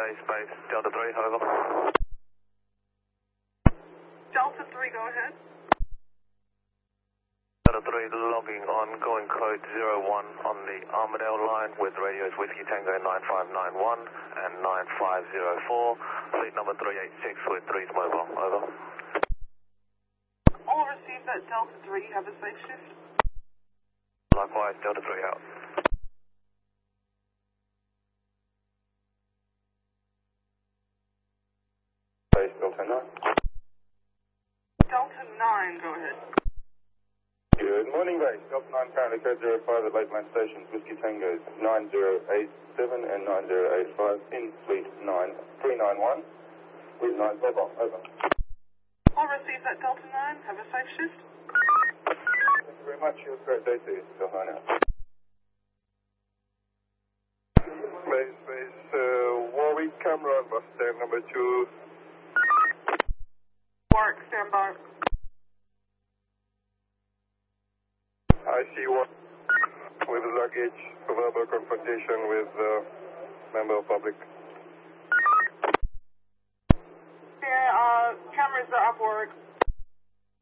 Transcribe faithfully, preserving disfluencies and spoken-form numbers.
base, base, Delta three, over. Delta three, go ahead. Delta three logging ongoing code zero one on the Armadale line with radios Whiskey Tango nine five nine one and nine five zero four, fleet number three eight six with threes mobile, over. All received at Delta three, have a safe shift. Likewise, Delta three out. Base Delta nine. Delta nine, go ahead. Good morning, base. Delta nine currently code zero five at Lakeland Stations, Whiskey Tango's nine zero eight seven and nine zero eight five in fleet nine three nine one with nine mobile, over. All received at Delta nine, have a safe shift. Thank you very much. You have a great day to you. Delta nine out. Base, base, uh, Warwick Cameron, bus stand number two. Warwick, stand by. I see one with luggage, verbal confrontation with uh, member of public. Yeah, uh, cameras are up, Warwick.